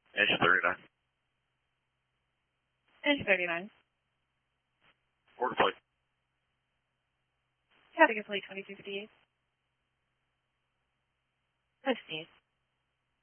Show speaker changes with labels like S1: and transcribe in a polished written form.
S1: Edge 39.
S2: Edge 39.
S1: Order flight.
S2: Traffic flight 2258. 15.